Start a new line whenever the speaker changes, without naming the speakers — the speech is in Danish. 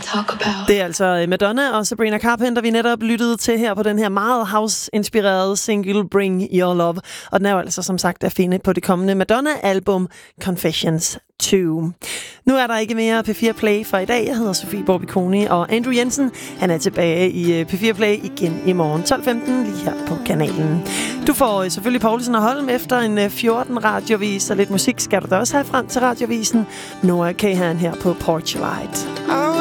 Det er altså Madonna og Sabrina Carpenter, vi netop lyttede til her på den her meget house-inspirerede single Bring Your Love. Og den er jo altså som sagt at finde på det kommende Madonna-album Confessions 2. Nu er der ikke mere P4 Play for i dag. Jeg hedder Sofie Borbiconi, og Andrew Jensen, han er tilbage i P4 Play igen i morgen 12:15 lige her på kanalen. Du får selvfølgelig Poulsen og Holm efter en 14 radiovis, og lidt musik skal du da også have frem til radiovisen. Noah Kahan her på Porch Light.